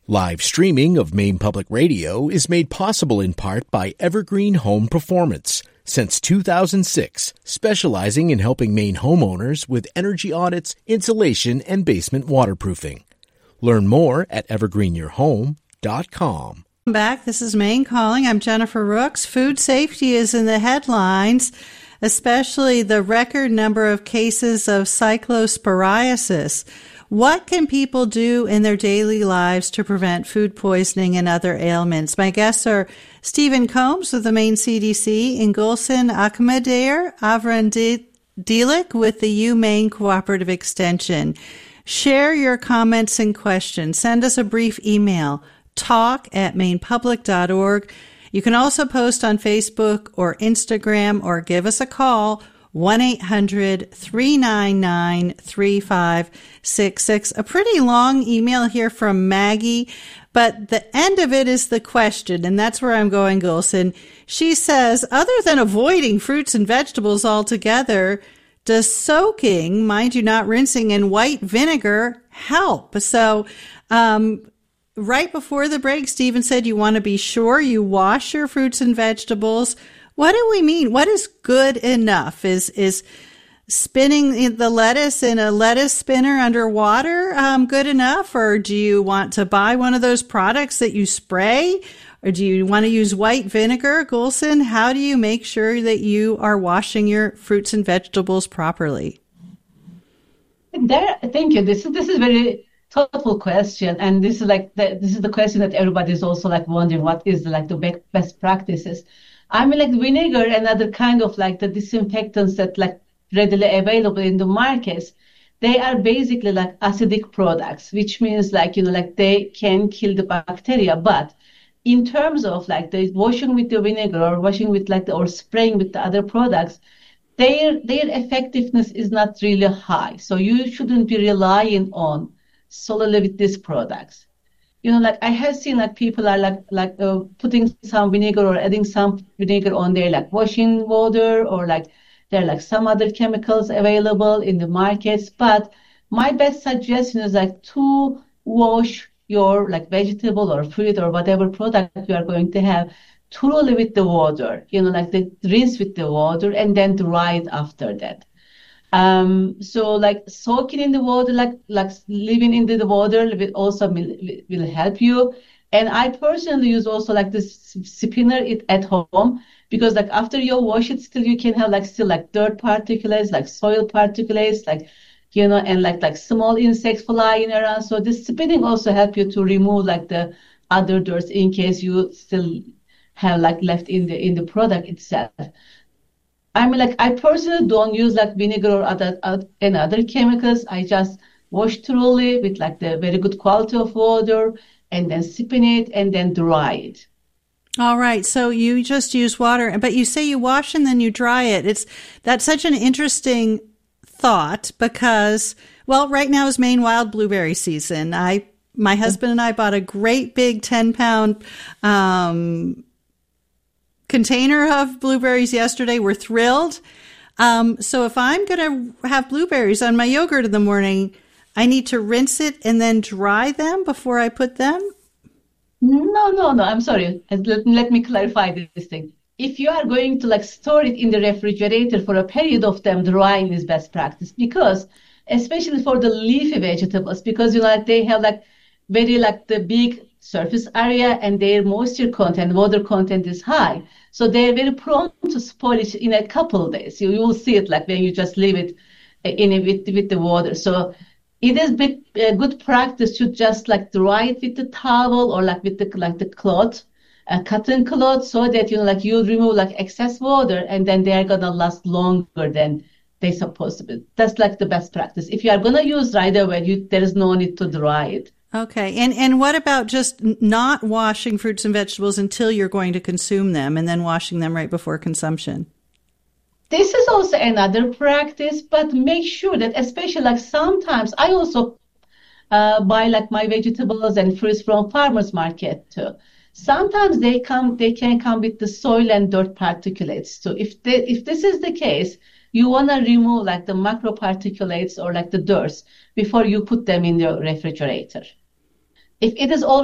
Live streaming of Maine Public Radio is made possible in part by Evergreen Home Performance. Since 2006, specializing in helping Maine homeowners with energy audits, insulation, and basement waterproofing. Learn more at evergreenyourhome.com. Back. This is Maine Calling. I'm Jennifer Rooks. Food safety is in the headlines, especially the record number of cases of cyclosporiasis. What can people do in their daily lives to prevent food poisoning and other ailments? My guests are Stephen Combs with the Maine CDC and Gulsen Akmadair Avrandilik with the UMaine Cooperative Extension. Share your comments and questions. Send us a brief email, talk@mainepublic.org. You can also post on Facebook or Instagram or give us a call, 1-800-399-3566. A pretty long email here from Maggie, but the end of it is the question, and that's where I'm going, Gulsen. She says, other than avoiding fruits and vegetables altogether, does soaking, mind you, not rinsing, in white vinegar help? So, right before the break, Stephen said you want to be sure you wash your fruits and vegetables. What do we mean? What is good enough? Is spinning the lettuce in a lettuce spinner underwater good enough? Or do you want to buy one of those products that you spray? Or do you want to use white vinegar? Gulsen, how do you make sure that you are washing your fruits and vegetables properly? Thank you. This is very thoughtful question, and this is the question that everybody is also wondering, what is the best practices. I mean, vinegar and other kind of the disinfectants that readily available in the markets, they are basically acidic products, which means they can kill the bacteria. But in terms of the washing with the vinegar or washing with or spraying with the other products, their effectiveness is not really high. So you shouldn't be relying on solely with these products. I have seen people are putting some vinegar or adding some vinegar on their washing water, or there are some other chemicals available in the markets. But my best suggestion is to wash your vegetable or fruit or whatever product you are going to have thoroughly with the water, rinse with the water and then dry it after that. So soaking in the water, living into the water will help you. And I personally use also this spinner it at home, because after you wash it, still you can have dirt particulates, soil particulates, and small insects flying around. So this spinning also help you to remove the other dirt in case you still have left in the product itself. I mean, I personally don't use vinegar or other chemicals. I just wash thoroughly with the very good quality of water, and then spin it and then dry it. All right. So you just use water, but you say you wash and then you dry it. That's such an interesting thought, because, well, right now is Maine wild blueberry season. My husband and I bought a great big 10-pound container of blueberries yesterday. We're thrilled. So if I'm going to have blueberries on my yogurt in the morning, I need to rinse it and then dry them before I put them? No. I'm sorry. Let me clarify this thing. If you are going to store it in the refrigerator for a period of time, drying is best practice, because especially for the leafy vegetables, because they have very the big surface area, and their moisture content, water content is high. So they're very prone to spoilage in a couple of days. You will see it when you just leave it with the water. So it is a good practice to just dry it with the towel or with the cloth, a cotton cloth, so that you remove excess water, and then they are gonna last longer than they're supposed to be. That's the best practice. If you are gonna use right away, there is no need to dry it. Okay. And what about just not washing fruits and vegetables until you're going to consume them, and then washing them right before consumption? This is also another practice, but make sure that, especially sometimes I also buy my vegetables and fruits from farmers market too. Sometimes they can come with the soil and dirt particulates. So if this is the case, you want to remove the macro particulates or the dirt before you put them in your refrigerator. If it is already